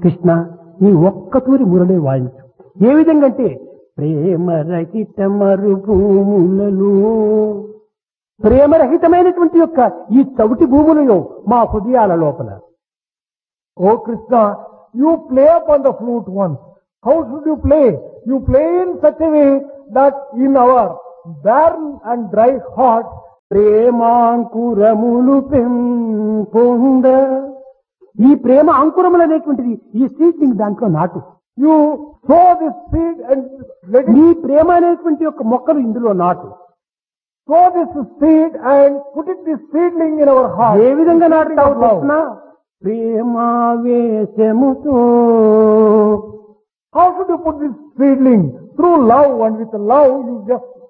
కృష్ణ నీ ఒక్కతూరి మురళి వాయించు. ఏ విధంగా అంటే ప్రేమరహిత మరుభూములలో, ప్రేమరహితమైనటువంటి యొక్క ఈ చవిటి భూములలో మా హృదయాల లోపల. Oh Krishna, you play upon the flute once. How should you play? You play in such a way that in our barren and dry hearts, ప్రేమాంకురములు పెంపొంద, ఈ ప్రేమ అంకురములు అనేటువంటిది ఈ సీడ్లింగ్ దాంట్లో నాటు. you sow this seed and let it నీ ప్రేమ అనేటువంటి యొక్క మొక్కలు ఇందులో నాటు. sow this seed and put it this seedling in our heart. ఏ విధంగా Seedling నాటుతావు of love. Krishna? ప్రేమావేశముతో. How should you put this seedling? Through love, and with love you just